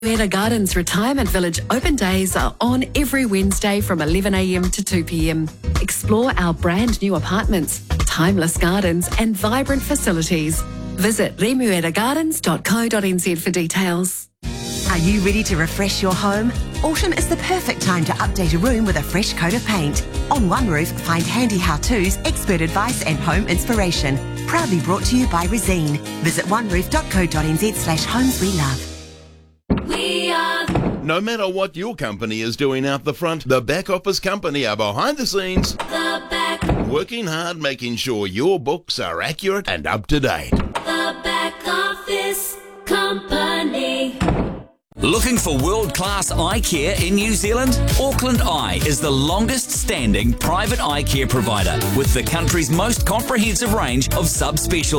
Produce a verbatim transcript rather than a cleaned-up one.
Remuera Gardens Retirement Village open days are on every Wednesday from eleven a m to two p m. Explore our brand new apartments, timeless gardens and vibrant facilities. Visit remuera gardens dot co dot n z for details. Are you ready to refresh your home? Autumn is the perfect time to update a room with a fresh coat of paint. On One Roof, find handy how-tos, expert advice and home inspiration. Proudly brought to you by Resine. Visit one roof dot co dot n z slash homes we love. We are... No matter what your company is doing out the front, the back office company are behind the scenes. The back... Working hard, making sure your books are accurate and up to date. The back office company. Looking for world-class eye care in New Zealand? Auckland Eye is the longest-standing private eye care provider with the country's most comprehensive range of subspecialties.